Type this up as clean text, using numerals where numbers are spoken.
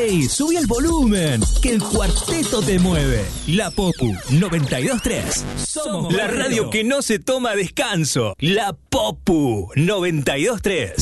¡Ey! ¡Subí el volumen! Que el cuarteto te mueve. La Popu 92.3. Somos la radio que no se toma descanso. La Popu 92.3.